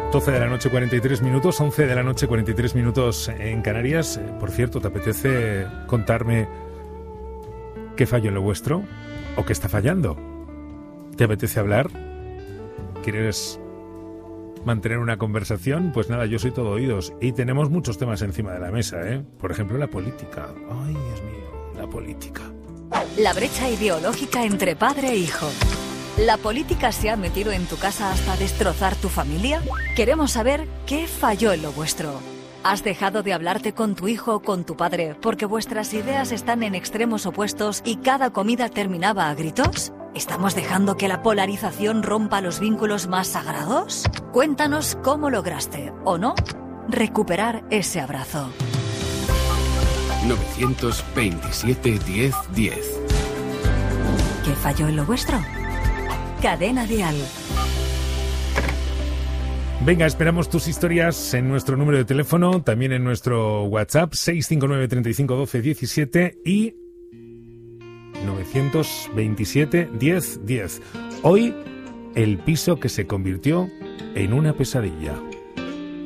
12 de la noche, 43 minutos, 11 de la noche, 43 minutos en Canarias. Por cierto, ¿te apetece contarme qué falló en lo vuestro? ¿O qué está fallando? ¿Te apetece hablar? ¿Quieres mantener una conversación? Pues nada, yo soy todo oídos. Y tenemos muchos temas encima de la mesa, ¿eh? Por ejemplo, la política. Ay, Dios mío, la política. La brecha ideológica entre padre e hijo. ¿La política se ha metido en tu casa hasta destrozar tu familia? Queremos saber qué falló en lo vuestro. ¿Has dejado de hablarte con tu hijo o con tu padre porque vuestras ideas están en extremos opuestos y cada comida terminaba a gritos? ¿Estamos dejando que la polarización rompa los vínculos más sagrados? Cuéntanos cómo lograste, o no, recuperar ese abrazo. 927 10 10. ¿Qué falló en lo vuestro? Cadena Dial. Venga, esperamos tus historias en nuestro número de teléfono, también en nuestro WhatsApp 659 35 12 17 y 927 10 10. Hoy, el piso que se convirtió en una pesadilla.